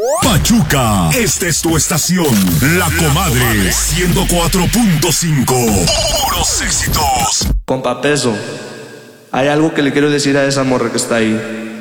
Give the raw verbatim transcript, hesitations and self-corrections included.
Pachuca, esta es tu estación. La Comadre ciento cuatro punto cinco. Puros éxitos. Compa Peso, hay algo que le quiero decir a esa morra que está ahí.